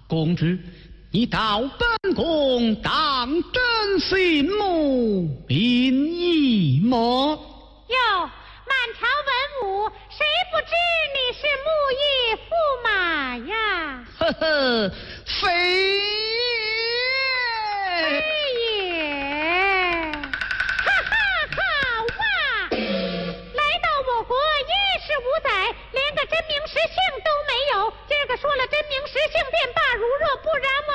公主，你到本宫当真心目名义么？ 哟，满朝文武，谁不知你是木易驸马呀？ 呵呵，非也。 非也。哈哈，好啊！来到我国15载，连个真名实姓都没有。今儿个说了真名实姓便罢，如若不然。